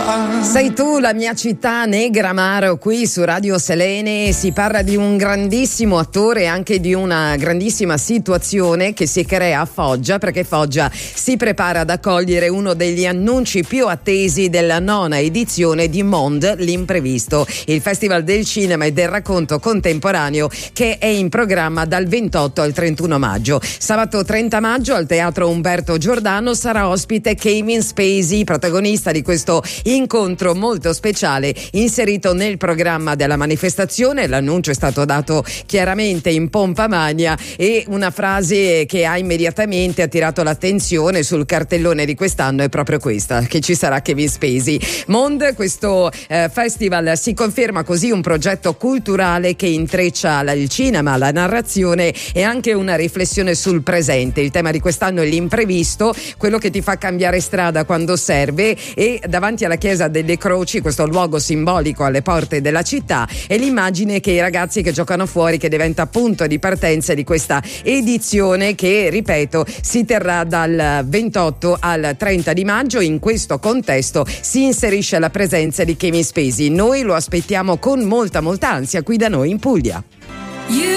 Sei tu la mia città, Negramaro, qui su Radio Selene. Si parla di un grandissimo attore e anche di una grandissima situazione che si crea a Foggia, perché Foggia si prepara ad accogliere uno degli annunci più attesi della 9ª edizione di Monde l'Imprevisto, il Festival del cinema e del racconto contemporaneo che è in programma dal 28 al 31 maggio. Sabato 30 maggio al Teatro Umberto Giordano sarà ospite Kevin Spacey, protagonista di questo incontro molto speciale inserito nel programma della manifestazione. L'annuncio è stato dato chiaramente in pompa magna e una frase che ha immediatamente attirato l'attenzione sul cartellone di quest'anno è proprio questa, che ci sarà Kevin Spacey. Monde, questo festival si conferma così un progetto culturale che intreccia il cinema, la narrazione e anche una riflessione sul presente. Il tema di quest'anno è l'imprevisto, quello che ti fa cambiare strada quando serve, e davanti alla chiesa delle Croci, questo luogo simbolico alle porte della città, è l'immagine che i ragazzi che giocano fuori, che diventa punto di partenza di questa edizione che, ripeto, si terrà dal 28 al 30 di maggio. In questo contesto si inserisce la presenza di Kevin Spacey. Noi lo aspettiamo con molta ansia qui da noi in Puglia.